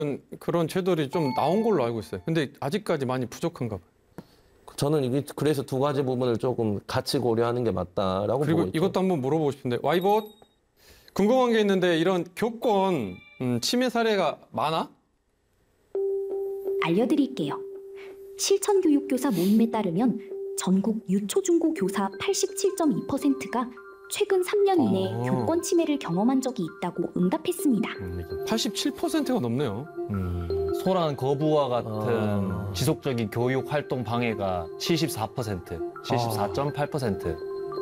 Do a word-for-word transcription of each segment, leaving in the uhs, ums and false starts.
그런 제도들이 좀 나온 걸로 알고 있어요. 근데 아직까지 많이 부족한가 봐요. 저는 이게 그래서 두 가지 부분을 조금 같이 고려하는 게 맞다라고 그리고 보고 있죠. 이것도 한번 물어보고 싶은데 와이봇 궁금한 게 있는데 이런 교권 음, 침해 사례가 많아? 알려드릴게요. 실천교육교사 모임에 따르면 전국 유초중고 교사 팔십칠 점 이 퍼센트가 최근 삼 년 이내에 아. 교권 침해를 경험한 적이 있다고 응답했습니다. 팔십칠 퍼센트가 넘네요. 음, 소란 거부와 같은 아. 지속적인 교육 활동 방해가 칠십사 퍼센트, 칠십사 점 팔 퍼센트.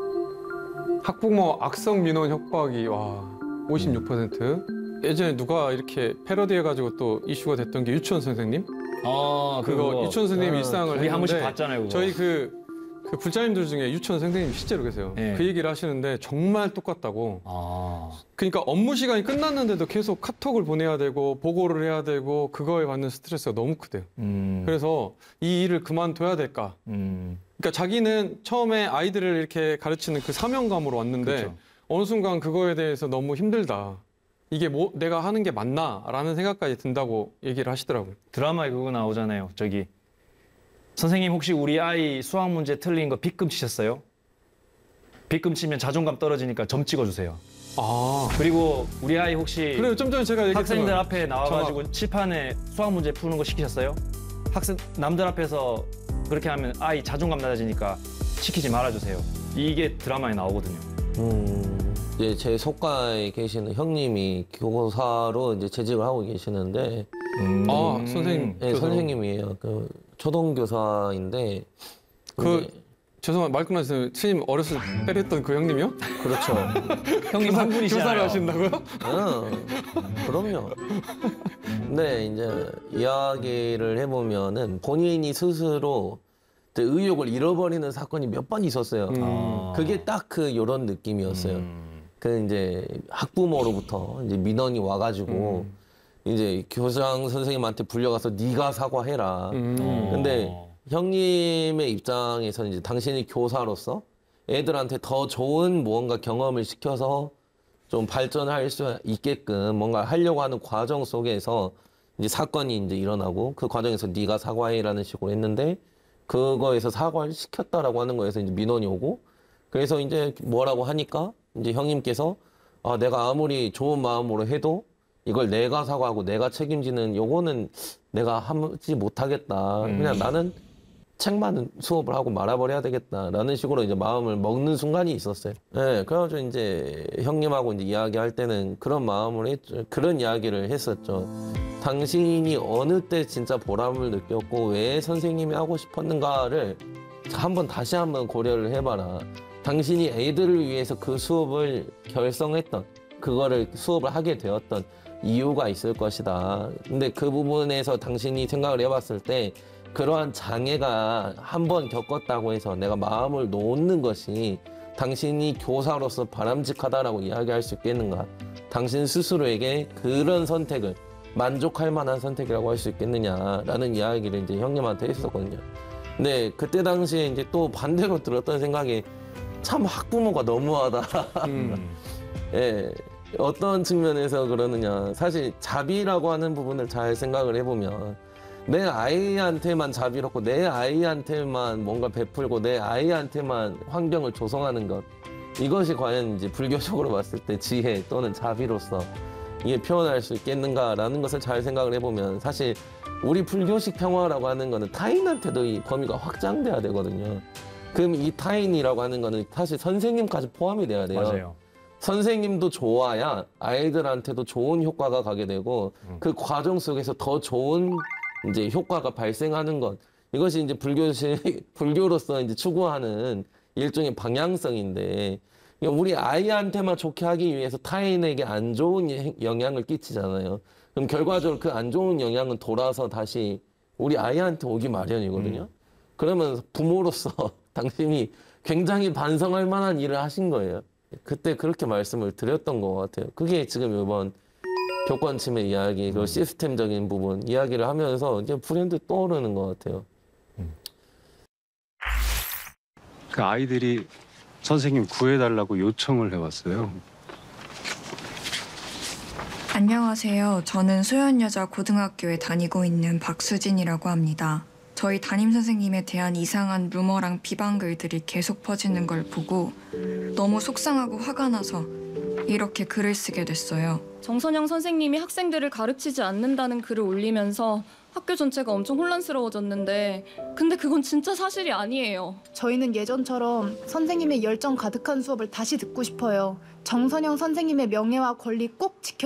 학부모 악성 민원 협박이 와 오십육 퍼센트. 예전에 누가 이렇게 패러디해가지고 또 이슈가 됐던 게 유치원 선생님? 아, 그거, 유치원 선생님 아, 일상을 우리 한 번씩 했는데 봤잖아요. 그거. 저희 그, 그 불자님들 중에 유치원 선생님이 실제로 계세요. 네. 그 얘기를 하시는데 정말 똑같다고. 아, 그러니까 업무 시간이 끝났는데도 계속 카톡을 보내야 되고 보고를 해야 되고 그거에 받는 스트레스가 너무 크대요. 음, 그래서 이 일을 그만둬야 될까? 음, 그러니까 자기는 처음에 아이들을 이렇게 가르치는 그 사명감으로 왔는데 그렇죠. 어느 순간 그거에 대해서 너무 힘들다. 이게 뭐 내가 하는 게 맞나라는 생각까지 든다고 얘기를 하시더라고요. 드라마에 그거 나오잖아요. 저기 선생님 혹시 우리 아이 수학 문제 틀린 거 빗금 치셨어요? 빗금 치면 자존감 떨어지니까 점 찍어주세요. 아, 그리고 우리 아이 혹시 그래요. 좀 전에 제가 얘기했던 학생들 거. 앞에 나와가지고 칠판에 수학 문제 푸는 거 시키셨어요? 학생 남들 앞에서 그렇게 하면 아이 자존감 낮아지니까 시키지 말아주세요. 이게 드라마에 나오거든요. 음, 이제 제 속가에 계시는 형님이 교사로 이제 재직을 하고 계시는데, 아, 선생님. 네, 교사로. 선생님이에요. 그 초등교사인데, 그 이제- 죄송한 말 끊어주세요. 스님 어렸을 때 때렸던 그 형님이요? 그렇죠. 형님 교사- 한 분이시잖아요. 교사를 하신다고요? 응, 그럼요. 근데 이제 이야기를 해보면은 본인이 스스로 이제 의욕을 잃어버리는 사건이 몇 번 있었어요. 음. 아. 그게 딱 그 요런 느낌이었어요. 음. 그 이제 학부모로부터 이제 민원이 와가지고 음. 이제 교장 선생님한테 불려가서 네가 사과해라. 음. 어. 근데 형님의 입장에서는 이제 당신이 교사로서 애들한테 더 좋은 무언가 경험을 시켜서 좀 발전할 수 있게끔 뭔가 하려고 하는 과정 속에서 이제 사건이 이제 일어나고 그 과정에서 네가 사과해라는 식으로 했는데 그거에서 사과를 시켰다라고 하는 거에서 이제 민원이 오고 그래서 이제 뭐라고 하니까 이제 형님께서 아, 내가 아무리 좋은 마음으로 해도 이걸 내가 사과하고 내가 책임지는 요거는 내가 하지 못하겠다. 그냥 나는 책만 수업을 하고 말아버려야 되겠다라는 식으로 이제 마음을 먹는 순간이 있었어요. 네, 그래가지고 이제 형님하고 이제 이야기할 때는 그런 마음으로 했죠. 그런 이야기를 했었죠. 당신이 어느 때 진짜 보람을 느꼈고 왜 선생님이 하고 싶었는가를 한번 다시 한번 고려를 해봐라. 당신이 애들을 위해서 그 수업을 결성했던 그거를 수업을 하게 되었던 이유가 있을 것이다. 근데 그 부분에서 당신이 생각을 해봤을 때 그러한 장애가 한 번 겪었다고 해서 내가 마음을 놓는 것이 당신이 교사로서 바람직하다라고 이야기할 수 있겠는가? 당신 스스로에게 그런 선택을 만족할 만한 선택이라고 할 수 있겠느냐라는 이야기를 이제 형님한테 했었거든요. 근데 그때 당시에 이제 또 반대로 들었던 생각이 참 학부모가 너무하다. 음. 예. 어떤 측면에서 그러느냐. 사실 자비라고 하는 부분을 잘 생각을 해보면 내 아이한테만 자비롭고 내 아이한테만 뭔가 베풀고 내 아이한테만 환경을 조성하는 것. 이것이 과연 이제 불교적으로 봤을 때 지혜 또는 자비로서 이게 표현할 수 있겠는가라는 것을 잘 생각을 해보면 사실 우리 불교식 평화라고 하는 거는 타인한테도 이 범위가 확장돼야 되거든요. 그럼 이 타인이라고 하는 거는 사실 선생님까지 포함이 돼야 돼요. 맞아요. 선생님도 좋아야 아이들한테도 좋은 효과가 가게 되고 그 과정 속에서 더 좋은 이제 효과가 발생하는 것. 이것이 이제 불교식, 불교로서 이제 추구하는 일종의 방향성인데 우리 아이한테만 좋게 하기 위해서 타인에게 안 좋은 영향을 끼치잖아요. 그럼 결과적으로 그 안 좋은 영향은 돌아서 다시 우리 아이한테 오기 마련이거든요. 음. 그러면 부모로서 당신이 굉장히 반성할 만한 일을 하신 거예요. 그때 그렇게 말씀을 드렸던 것 같아요. 그게 지금 이번 교권 침해 이야기, 그 시스템적인 부분 이야기를 하면서 이제 불현듯 떠오르는 것 같아요. 그 아이들이 선생님 구해달라고 요청을 해왔어요. 안녕하세요. 저는 소연여자고등학교에 다니고 있는 박수진이라고 합니다. 저희 담임선생님에 대한 이상한 루머랑 비방글들이 계속 퍼지는 걸 보고 너무 속상하고 화가 나서 이렇게 글을 쓰게 됐어요. 정선영 선생님이 학생들을 가르치지 않는다는 글을 올리면서 학교 전체가 엄청 혼란스러워졌는데 근데 그건 진짜 사실이 아니에요. 저희는 예전처럼 선생님의 열정 가득한 수업을 다시 듣고 싶어요. 정선영 선생님의 명예와 권리 꼭 지켜